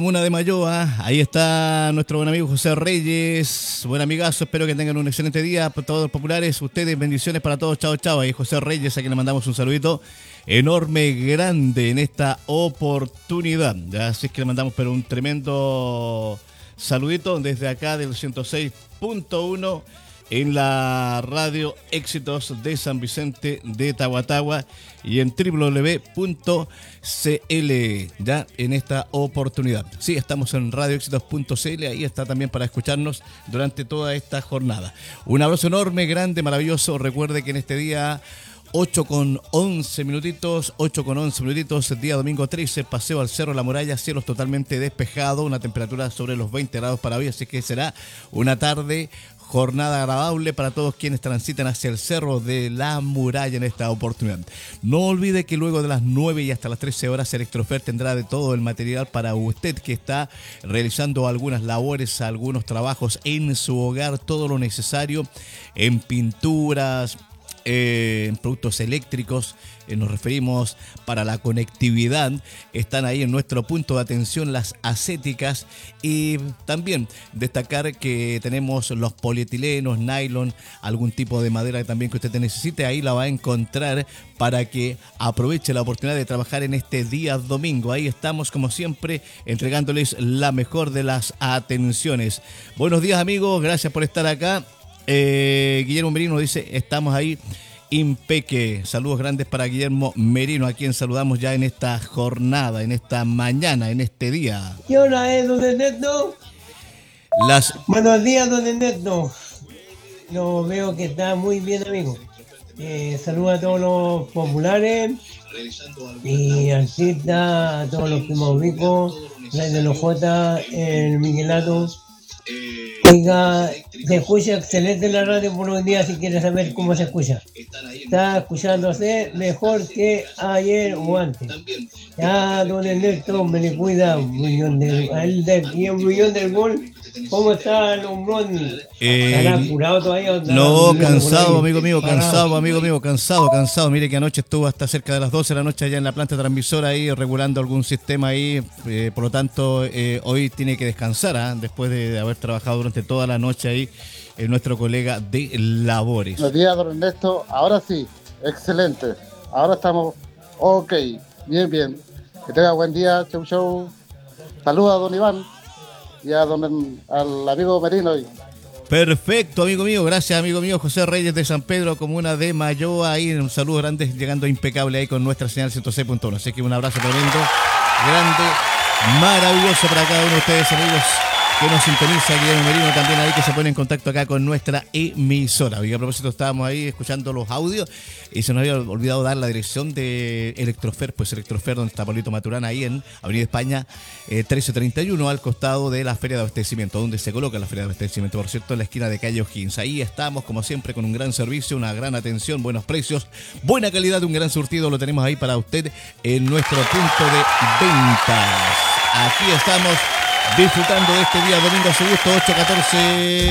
Una de Mayoa, ahí está nuestro buen amigo José Reyes, buen amigazo, espero que tengan un excelente día, todos los populares, ustedes, bendiciones para todos, chao, chao, ahí José Reyes, a quien le mandamos un saludito enorme, grande en esta oportunidad, así es que le mandamos pero un tremendo saludito desde acá del 106.1 en la radio Éxitos de San Vicente de Tahuatahua y en www.cl ya en esta oportunidad. Sí, estamos en radioéxitos.cl, ahí está también para escucharnos durante toda esta jornada. Un abrazo enorme, grande, maravilloso. Recuerde que en este día 8 con 11 minutitos, día domingo 13, paseo al Cerro La Muralla, cielos totalmente despejados, una temperatura sobre los 20 grados para hoy, así que será una tarde, jornada agradable para todos quienes transitan hacia el Cerro de la Muralla en esta oportunidad. No olvide que luego de las 9 y hasta las 13 horas Electrofer tendrá de todo el material para usted que está realizando algunas labores, algunos trabajos en su hogar, todo lo necesario en pinturas, en productos eléctricos, nos referimos para la conectividad, están ahí en nuestro punto de atención las acéticas y también destacar que tenemos los polietilenos, nylon, algún tipo de madera también que usted necesite, ahí la va a encontrar para que aproveche la oportunidad de trabajar en este día domingo. Ahí estamos como siempre entregándoles la mejor de las atenciones. Buenos días amigos, gracias por estar acá. Guillermo Merino dice, estamos ahí impeque. Saludos grandes para Guillermo Merino, a quien saludamos ya en esta jornada, en esta mañana, en este día. ¿Qué hora es, don Ernesto? Buenos días, don Ernesto. Lo veo que está muy bien, amigo. Saludos a todos los populares y artistas, a todos los que me ubico, de los J, el Miguelato. Oiga, se escucha excelente la radio por hoy día si quieres saber cómo se escucha. Está escuchándose mejor que ayer o antes. Ya, don Ernesto, me le cuida un millón del gol. ¿Cómo está el hombrón? ¿Estará curado todavía? No, cansado, amigo mío, cansado. Mire que anoche estuvo hasta cerca de las 12 de la noche allá en la planta transmisora ahí, regulando algún sistema ahí. Por lo tanto, hoy tiene que descansar, después de haber trabajado durante toda la noche ahí, nuestro colega de labores. Buenos días, don Ernesto. Ahora sí, excelente. Ahora estamos ok, bien. Que tenga buen día, chau. Saluda a don Iván y al amigo Merino. Perfecto, amigo mío, gracias amigo mío José Reyes de San Pedro, comuna de Mayoa, ahí un saludo grande, llegando impecable ahí con nuestra señal 106.1, así que un abrazo tremendo, grande, maravilloso para cada uno de ustedes amigos que nos sintoniza, Guillermo Merino también ahí que se pone en contacto acá con nuestra emisora. Y a propósito estábamos ahí escuchando los audios y se nos había olvidado dar la dirección de Electrofer, pues Electrofer donde está Pablito Maturana ahí en Avenida España 1331 al costado de la Feria de Abastecimiento, donde se coloca la Feria de Abastecimiento, por cierto, en la esquina de calle O'Higgins. Ahí estamos como siempre con un gran servicio, una gran atención, buenos precios, buena calidad, un gran surtido, lo tenemos ahí para usted en nuestro punto de ventas. Aquí estamos disfrutando de este día domingo a su gusto, 8:14.